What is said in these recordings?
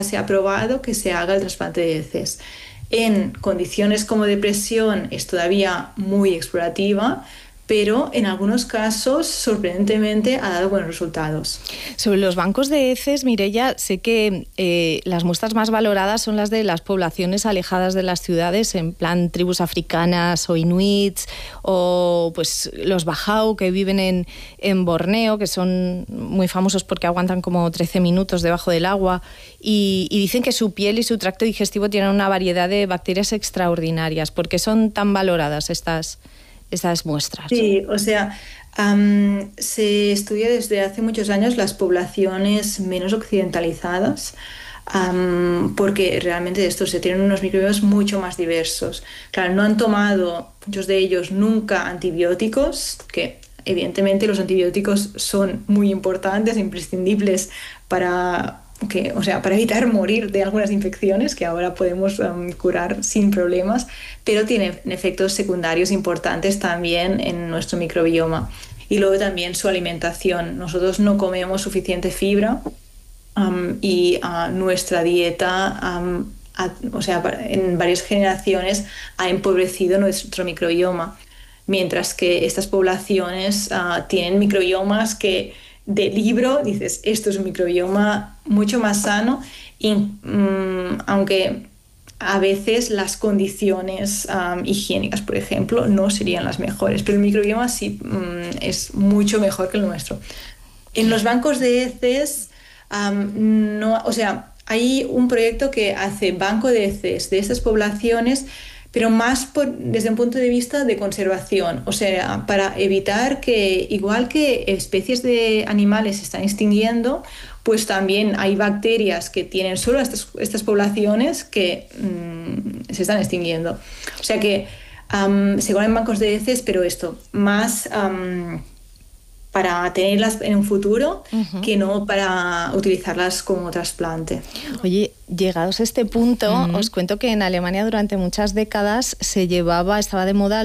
se ha probado que se haga el trasplante de heces. En condiciones como depresión es todavía muy explorativa, pero en algunos casos, sorprendentemente, ha dado buenos resultados. Sobre los bancos de heces, Mireia, sé que las muestras más valoradas son las de las poblaciones alejadas de las ciudades, en plan tribus africanas o inuits, o pues los bajau que viven en Borneo, que son muy famosos porque aguantan como 13 minutos debajo del agua, y dicen que su piel y su tracto digestivo tienen una variedad de bacterias extraordinarias. ¿Por qué son tan valoradas estas muestras? Sí, o sea, se estudia desde hace muchos años las poblaciones menos occidentalizadas, porque realmente de estos se tienen unos microbios mucho más diversos. Claro, no han tomado muchos de ellos nunca antibióticos, que evidentemente los antibióticos son muy importantes, imprescindibles para para evitar morir de algunas infecciones que ahora podemos curar sin problemas, pero tienen efectos secundarios importantes también en nuestro microbioma. Y luego también su alimentación. Nosotros no comemos suficiente fibra y nuestra dieta, en varias generaciones ha empobrecido nuestro microbioma, mientras que estas poblaciones tienen microbiomas que de libro dices, esto es un microbioma mucho más sano, y aunque a veces las condiciones higiénicas, por ejemplo, no serían las mejores, pero el microbioma sí es mucho mejor que el nuestro. En los bancos de heces, hay un proyecto que hace banco de heces de estas poblaciones, pero más desde un punto de vista de conservación, o sea, para evitar que, igual que especies de animales se están extinguiendo, pues también hay bacterias que tienen solo estas poblaciones que se están extinguiendo. O sea que se guardan bancos de heces, pero esto, más para tenerlas en un futuro que no para utilizarlas como trasplante. Oye, llegados a este punto, os cuento que en Alemania durante muchas décadas estaba de moda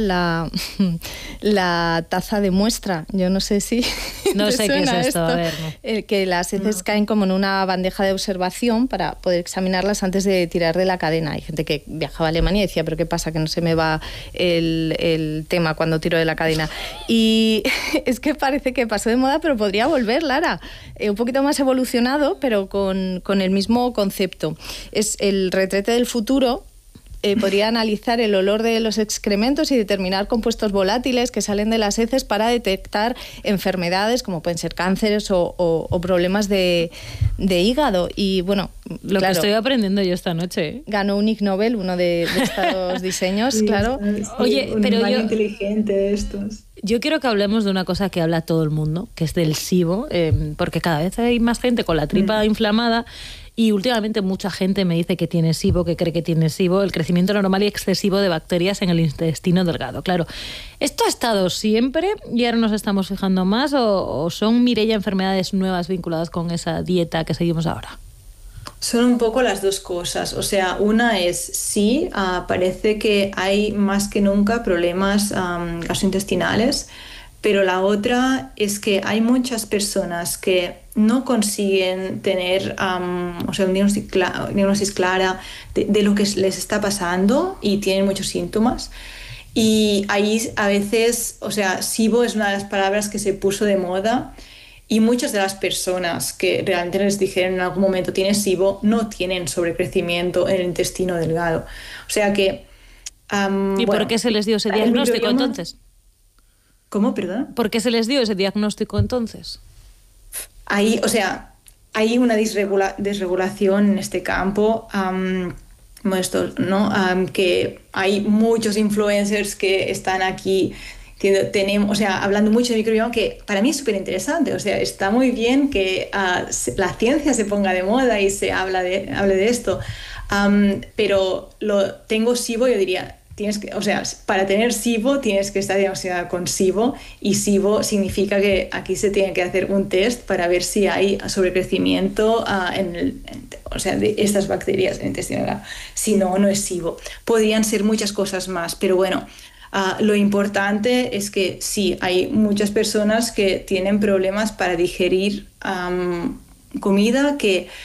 la taza de muestra. Yo no sé si no sé qué es esto. A ver, no. Que las heces caen como en una bandeja de observación para poder examinarlas antes de tirar de la cadena. Hay gente que viajaba a Alemania y decía, pero ¿qué pasa? Que no se me va el tema cuando tiro de la cadena. Y es que parece que pasó de moda, pero podría volver, Lara. Un poquito más evolucionado, pero con el mismo concepto. Es el retrete del futuro. Podría analizar el olor de los excrementos y determinar compuestos volátiles que salen de las heces para detectar enfermedades como pueden ser cánceres o problemas de hígado. Y bueno, lo que estoy aprendiendo yo esta noche, ¿eh? Ganó un Ig Nobel uno de estos diseños, sí, claro. Sí, oye, pero yo inteligente de estos. Yo quiero que hablemos de una cosa que habla todo el mundo, que es del SIBO, porque cada vez hay más gente con la tripa inflamada. Y últimamente mucha gente me dice que tiene SIBO, que cree que tiene SIBO, el crecimiento normal y excesivo de bacterias en el intestino delgado. Claro, ¿esto ha estado siempre y ahora nos estamos fijando más o son, Mireia, enfermedades nuevas vinculadas con esa dieta que seguimos ahora? Son un poco las dos cosas. O sea, una es sí, parece que hay más que nunca problemas gastrointestinales, pero la otra es que hay muchas personas que no consiguen tener un diagnóstico clara de lo que les está pasando y tienen muchos síntomas. Y ahí a veces, o sea, SIBO es una de las palabras que se puso de moda y muchas de las personas que realmente les dijeron en algún momento tienes SIBO no tienen sobrecrecimiento en el intestino delgado. O sea que... ¿Y por qué se les dio ese diagnóstico entonces? ¿Cómo, perdón? ¿Por qué se les dio ese diagnóstico entonces? Ahí, o sea, hay una desregulación en este campo, que hay muchos influencers que están aquí hablando mucho de microbioma, que para mí es súper interesante. O sea, está muy bien que la ciencia se ponga de moda y se hable de esto, pero tengo SIBO, yo diría, para tener SIBO tienes que estar diagnosticada con SIBO, y SIBO significa que aquí se tiene que hacer un test para ver si hay sobrecrecimiento de estas bacterias en el intestino. Si no, no es SIBO. Podrían ser muchas cosas más, pero bueno, lo importante es que sí, hay muchas personas que tienen problemas para digerir comida, que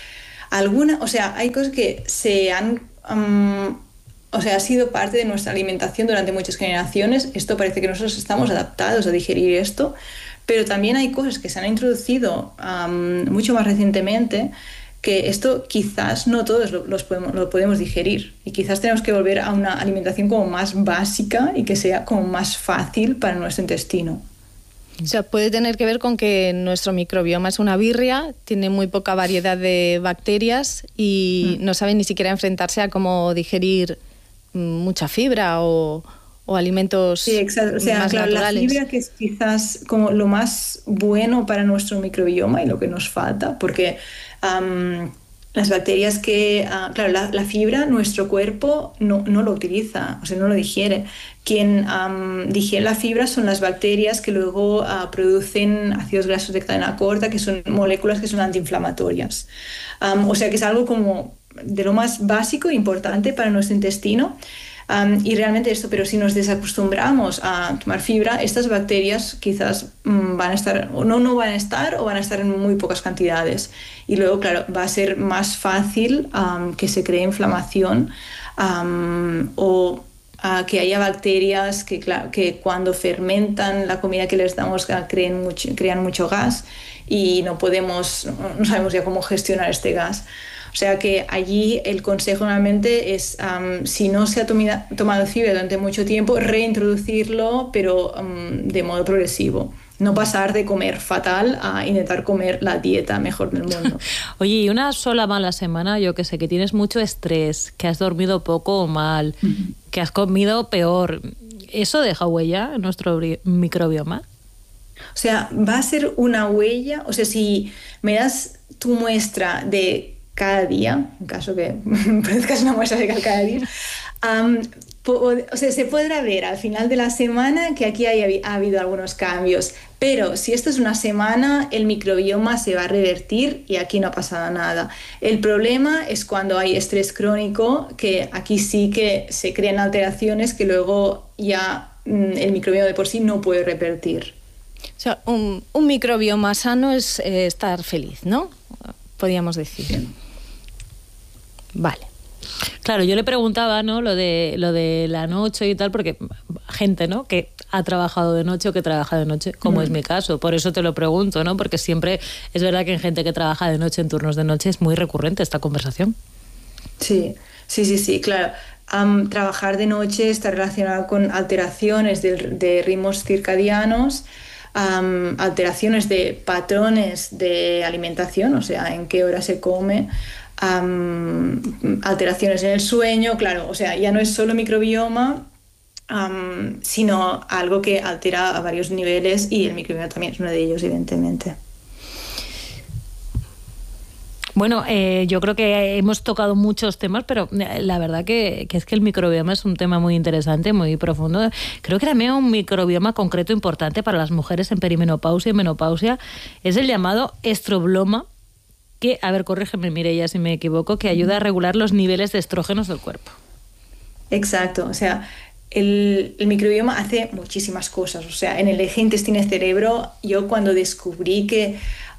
Hay cosas que se han... ha sido parte de nuestra alimentación durante muchas generaciones. Esto parece que nosotros estamos adaptados a digerir esto, pero también hay cosas que se han introducido mucho más recientemente que esto quizás no todos lo podemos digerir y quizás tenemos que volver a una alimentación como más básica y que sea como más fácil para nuestro intestino. O sea, puede tener que ver con que nuestro microbioma es una birria, tiene muy poca variedad de bacterias y no sabe ni siquiera enfrentarse a cómo digerir mucha fibra o alimentos más naturales. La fibra que es quizás como lo más bueno para nuestro microbioma y lo que nos falta, porque las bacterias que... la fibra, nuestro cuerpo no lo utiliza, no lo digiere. Quien digiere la fibra son las bacterias que luego producen ácidos grasos de cadena corta, que son moléculas que son antiinflamatorias. Que es algo como de lo más básico e importante para nuestro intestino. Y realmente pero si nos desacostumbramos a tomar fibra, estas bacterias quizás van a estar, o no van a estar, o van a estar en muy pocas cantidades. Y luego, claro, va a ser más fácil que se cree inflamación que haya bacterias que cuando fermentan la comida que les damos crean mucho gas y no sabemos ya cómo gestionar este gas. O sea que allí el consejo normalmente es, si no se ha tomado fibra durante mucho tiempo, reintroducirlo, pero de modo progresivo. No pasar de comer fatal a intentar comer la dieta mejor del mundo. Oye, y una sola mala semana, yo que sé, que tienes mucho estrés, que has dormido poco o mal, que has comido peor, ¿eso deja huella en nuestro microbioma? Va a ser una huella, si me das tu muestra de cada día, en caso que produzcas una muestra de cada día, se podrá ver al final de la semana que aquí ha habido algunos cambios, pero si esto es una semana, el microbioma se va a revertir y aquí no ha pasado nada. El problema es cuando hay estrés crónico, que aquí sí que se crean alteraciones que luego ya el microbioma de por sí no puede revertir. Un microbioma sano es estar feliz, ¿no? Podríamos decir. Sí. Vale. Claro, yo le preguntaba, ¿no? Lo de la noche y tal, porque gente, ¿no? Que ha trabajado de noche o que trabaja de noche, como es mi caso. Por eso te lo pregunto, ¿no? Porque siempre es verdad que en gente que trabaja de noche, en turnos de noche, es muy recurrente esta conversación. Sí, claro. Trabajar de noche está relacionado con alteraciones de ritmos circadianos, alteraciones de patrones de alimentación, en qué hora se come, alteraciones en el sueño, claro, ya no es solo microbioma, sino algo que altera a varios niveles y el microbioma también es uno de ellos, evidentemente. Bueno, yo creo que hemos tocado muchos temas, pero la verdad que es que el microbioma es un tema muy interesante, muy profundo. Creo que también un microbioma concreto importante para las mujeres en perimenopausia y menopausia es el llamado estrobloma, que, a ver, corrígeme Mireia si me equivoco, que ayuda a regular los niveles de estrógenos del cuerpo. Exacto, el microbioma hace muchísimas cosas. En el eje intestino-cerebro, yo cuando descubrí que,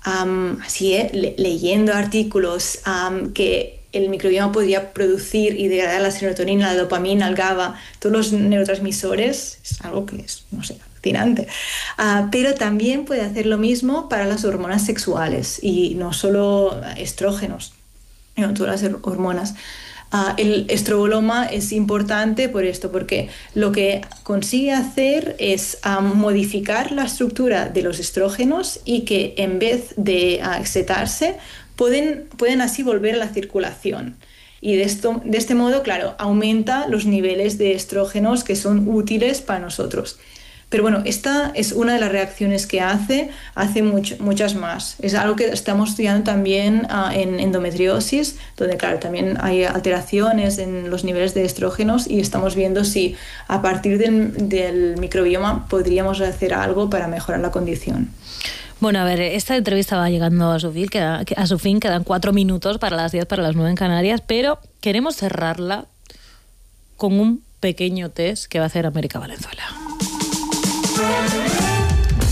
leyendo artículos, que el microbioma podría producir y degradar la serotonina, la dopamina, el GABA, todos los neurotransmisores, es algo que es, fascinante. Pero también puede hacer lo mismo para las hormonas sexuales y no solo estrógenos, sino todas las hormonas. El estroboloma es importante por esto, porque lo que consigue hacer es modificar la estructura de los estrógenos y que en vez de excitarse, pueden así volver a la circulación. Y de este modo, claro, aumenta los niveles de estrógenos que son útiles para nosotros. Pero bueno, esta es una de las reacciones que hace muchas más. Es algo que estamos estudiando también en endometriosis, donde claro, también hay alteraciones en los niveles de estrógenos y estamos viendo si a partir del microbioma podríamos hacer algo para mejorar la condición. Bueno, a ver, esta entrevista va llegando a su fin, quedan 4 minutos para las 10, para las 9 en Canarias, pero queremos cerrarla con un pequeño test que va a hacer América Valenzuela.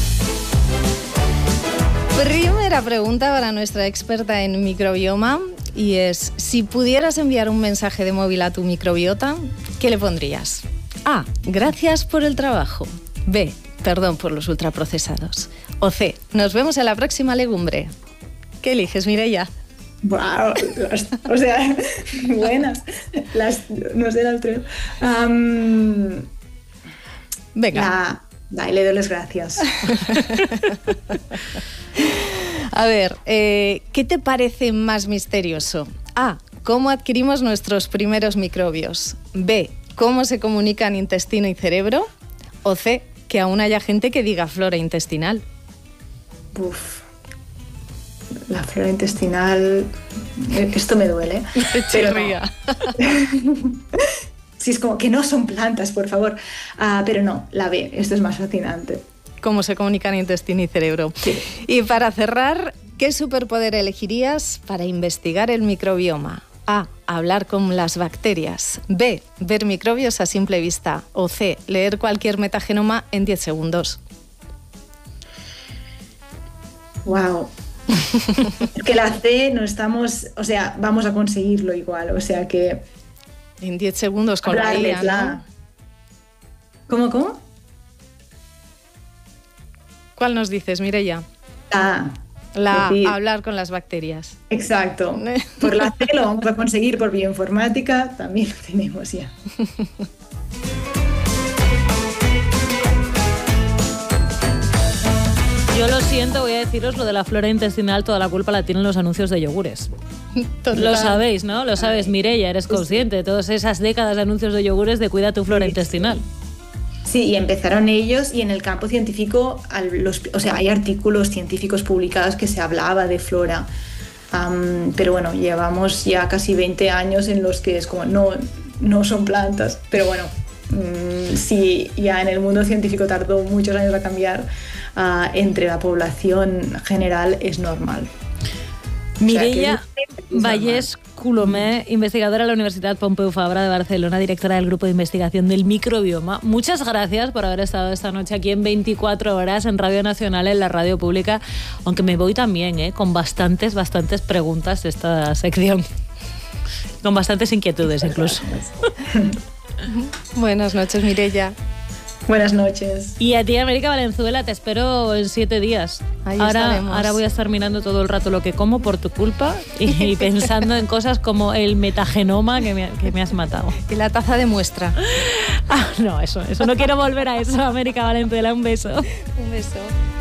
Primera pregunta para nuestra experta en microbioma y es: si pudieras enviar un mensaje de móvil a tu microbiota, ¿qué le pondrías? A. Gracias por el trabajo. B. Perdón por los ultraprocesados. O C. Nos vemos en la próxima legumbre. ¿Qué eliges, Mireia? Wow, o sea, buenas. No sé las tres. Venga. Y le doy las gracias. A ver, ¿qué te parece más misterioso? A. ¿Cómo adquirimos nuestros primeros microbios? B. ¿Cómo se comunican intestino y cerebro? O C. Que aún haya gente que diga flora intestinal. Uf. La flora intestinal... Esto me duele. Pero no. Sí, es como que no son plantas, por favor. Pero no, la B. Esto es más fascinante. Cómo se comunican intestino y cerebro. Sí. Y para cerrar, ¿qué superpoder elegirías para investigar el microbioma? A. Hablar con las bacterias. B. Ver microbios a simple vista. O C. Leer cualquier metagenoma en 10 segundos. Wow. Es que la C no estamos... O sea, vamos a conseguirlo igual. O sea que... En 10 segundos con la IA, ¿no? ¿Cómo? ¿Cuál nos dices, Mireia? Hablar con las bacterias. Exacto. Por la C lo vamos a conseguir, por bioinformática también lo tenemos ya. Yo lo siento, voy a deciros lo de la flora intestinal, toda la culpa la tienen los anuncios de yogures. Total. Lo sabéis, ¿no? Lo sabes, Mireia, eres consciente de todas esas décadas de anuncios de yogures de cuida tu flora intestinal. Sí, y empezaron ellos, y en el campo científico, hay artículos científicos publicados que se hablaba de flora, pero bueno, llevamos ya casi 20 años en los que es como, no son plantas, pero bueno, sí, ya en el mundo científico tardó muchos años a cambiar, entre la población general es normal. Mireia Vallès Colomé, investigadora de la Universidad Pompeu Fabra de Barcelona, directora del Grupo de Investigación del Microbioma. Muchas gracias por haber estado esta noche aquí en 24 horas en Radio Nacional, en la radio pública, aunque me voy también con bastantes preguntas de esta sección, con bastantes inquietudes incluso. Buenas noches, Mireia. Buenas noches. Y a ti, América Valenzuela, te espero en 7 días. Ahora voy a estar mirando todo el rato lo que como por tu culpa y pensando en cosas como el metagenoma que me has matado. Y la taza de muestra. No, eso no quiero volver a eso, América Valenzuela. Un beso. Un beso.